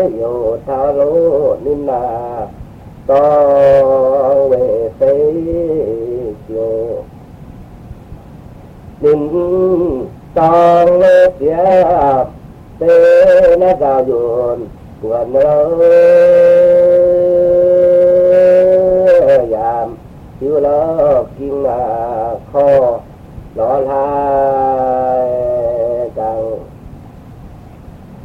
โยธาโรนินาตอเวเสโยนินตองเลเสียเตนะดาวโยนกวนยามผิวลอกกิ่งคอหล่อลา